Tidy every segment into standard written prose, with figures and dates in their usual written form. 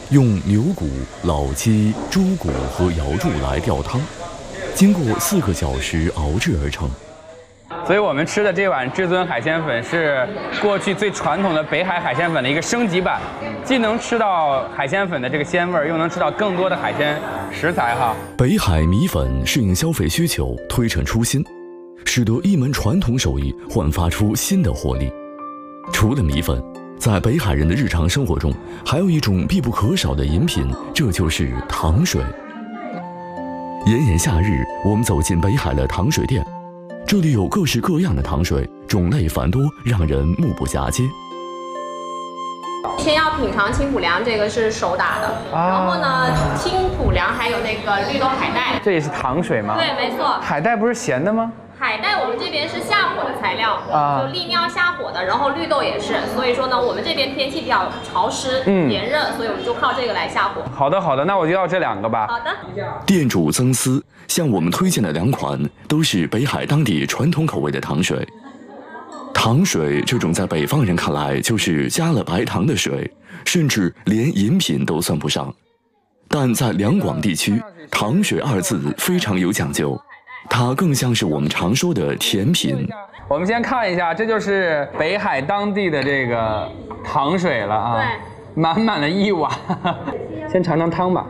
用牛骨、老鸡、猪骨和瑶柱来吊汤，经过4个小时熬制而成。 所以我们吃的这碗至尊海鲜粉是过去最传统的北海海鲜粉的一个升级版，既能吃到海鲜粉的这个鲜味，又能吃到更多的海鲜食材哈。 北海米粉适应消费需求，推陈出新，使得一门传统手艺焕发出新的活力。除了米粉，在北海人的日常生活中，还有一种必不可少的饮品，这就是糖水。炎炎夏日，我们走进北海的糖水店。这里有各式各样的糖水，种类繁多，让人目不暇接。 先要品尝清补凉，这个是手打的。然后呢，清补凉还有那个绿豆海带。 这也是糖水吗？ 对，没错。 海带不是咸的吗？ 海带我们这边是下火的材料，就利尿下火的，然后绿豆也是，所以说呢，我们这边天气比较潮湿、炎热，所以我们就靠这个来下火。 好的，好的，那我就要这2个吧。 好的。 店主曾思向我们推荐的2款都是北海当地传统口味的糖水。糖水这种在北方人看来就是加了白糖的水，甚至连饮品都算不上，但在两广地区，糖水2字非常有讲究。它更像是我们常说的甜品。 我们先看一下，这就是北海当地的这个糖水了啊，对，满满的1碗。先尝尝汤吧。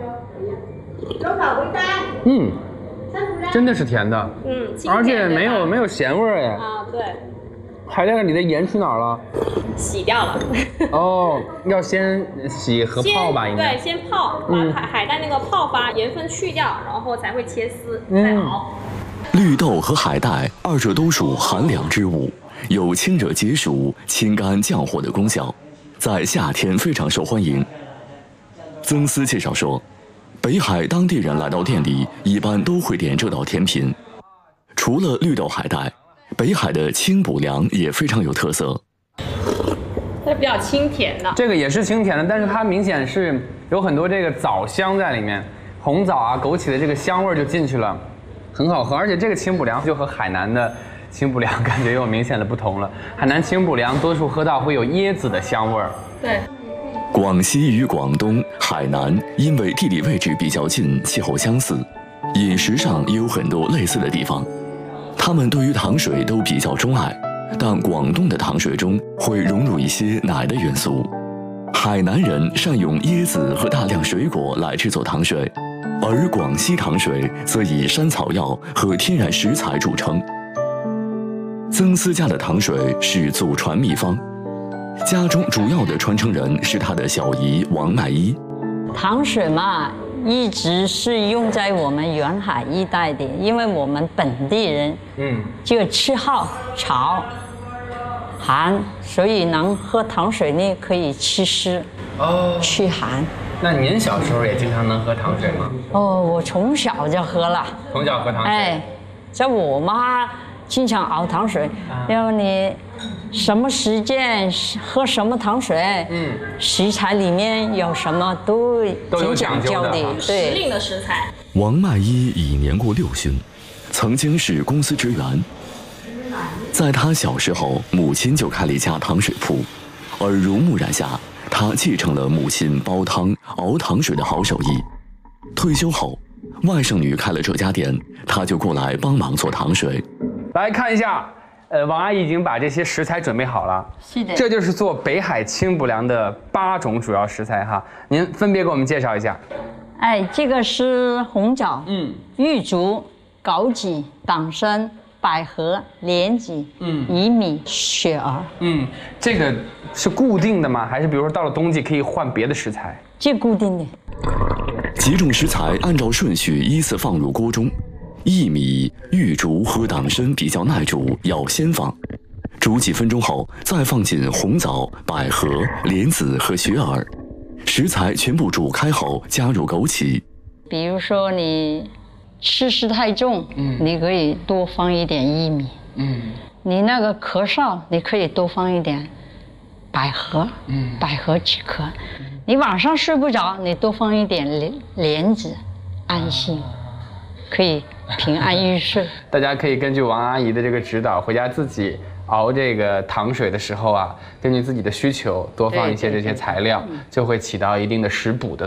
真的是甜的，而且没有咸味儿哎。啊，对。海带里的盐去哪儿了？ 洗掉了。 哦，要先洗和泡吧，应该。 对，先泡，把海带那个泡发盐分去掉，然后才会切丝，再熬。 绿豆和海带2者都属寒凉之物，有清热解暑、清肝降火的功效，在夏天非常受欢迎。曾思介绍说，北海当地人来到店里一般都会点这道甜品。除了绿豆海带，北海的清补凉也非常有特色。 它是比较清甜的， 这个也是清甜的，但是它明显是有很多这个枣香在里面，红枣啊、枸杞的这个香味就进去了。很好喝，而且这个清补凉就和海南的清补凉感觉有明显的不同了。海南清补凉多数喝到会有椰子的香味儿。 对。 广西与广东、海南因为地理位置比较近，气候相似，饮食上也有很多类似的地方。他们对于糖水都比较钟爱，但广东的糖水中会融入一些奶的元素。海南人善用椰子和大量水果来制作糖水。而广西糖水则以山草药和天然食材著称。曾思家的糖水是祖传秘方，家中主要的传承人是他的小姨王麦依。 糖水嘛，一直是用在我们沿海一带的，因为我们本地人，就吃好潮寒，所以能喝糖水呢，可以祛湿、驱寒。 那您小时候也经常能喝糖水吗？ 哦，我从小就喝了。 从小喝糖水？ 哎，在我妈经常熬糖水，然后你什么时间喝什么糖水，食材里面有什么都有讲究的， 对，时令的食材。 王麦依已年过60，曾经是公司职员。在他小时候，母亲就开了一家糖水铺，耳濡目染下，他继承了母亲煲汤、熬糖水的好手艺。退休后，外甥女开了这家店，他就过来帮忙做糖水。 来看一下，王阿姨已经把这些食材准备好了。 是的， 这就是做北海清补凉的8种主要食材哈。您分别给我们介绍一下。 哎，这个是红枣、玉竹、枸杞、党参、百合、莲子、薏米、雪儿。 这个是固定的吗？还是比如说到了冬季可以换别的食材？ 这固定的。 几种食材按照顺序依次放入锅中，薏米、玉竹和党参比较耐煮，要先放。煮几分钟后，再放进红枣、百合、莲子和雪耳。食材全部煮开后，加入枸杞。 比如说你吃食太重，你可以多放一点薏米。你那个咳嗽，你可以多放一点百合，百合几颗。你晚上睡不着，你多放一点莲子，安心，可以平安入睡。 大家可以根据王阿姨的这个指导，回家自己熬这个糖水的时候啊，根据自己的需求多放一些这些材料，就会起到一定的食补的